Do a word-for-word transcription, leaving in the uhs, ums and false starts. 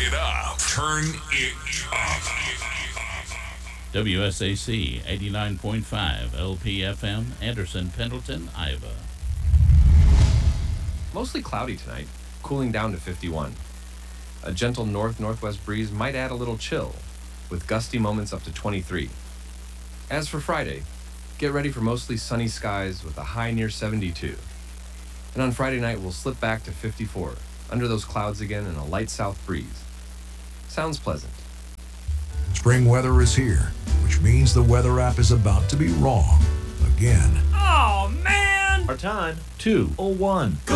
it up. Turn it up. W S A C eighty-nine point five L P F M, Anderson, Pendleton, Iowa. Mostly cloudy tonight, cooling down to fifty-one. A gentle north-northwest breeze might add a little chill, with gusty moments up to twenty-three. As for Friday, get ready for mostly sunny skies with a high near seventy-two. And on Friday night, we'll slip back to fifty-four, under those clouds again and a light south breeze. Sounds pleasant. Spring weather is here, which means the weather app is about to be wrong again. Oh, man! Our time, two oh one.